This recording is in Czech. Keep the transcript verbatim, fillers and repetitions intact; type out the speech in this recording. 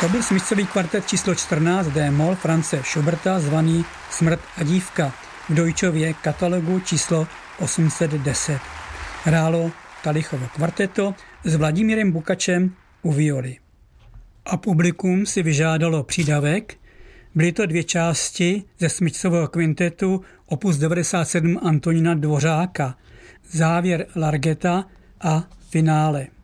To byl smyčcový kvartet číslo čtrnáct D-moll Franze Schuberta zvaný Smrt a dívka v Deutschově katalogu číslo osm set deset. Hrálo Talichovo kvarteto s Vladimírem Bukačem u violy. A publikum si vyžádalo přídavek. Byly to dvě části ze smyčcového kvintetu opus devadesát sedm Antonína Dvořáka, závěr Largeta a finále.